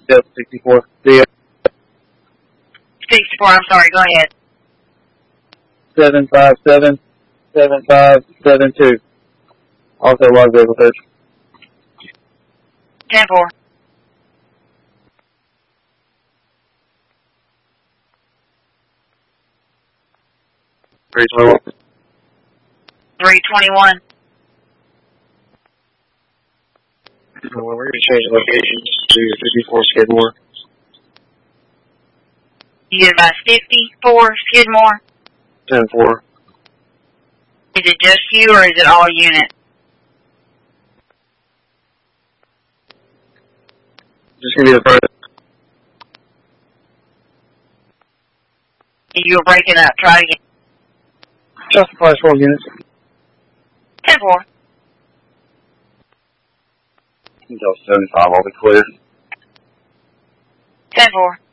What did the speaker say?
Yep, 64. See ya. 64, I'm sorry, go ahead. 757-7572. Also log vehicle search. 10-4. $321. 321. We're going to change locations to 54 Skidmore. You get about 54 Skidmore? 10-4. Is it just you or is it all unit? Just give me the first. You were breaking up. Try again. Just the first 4 units. 10-4. Until 75, I'll be clear. 10-4.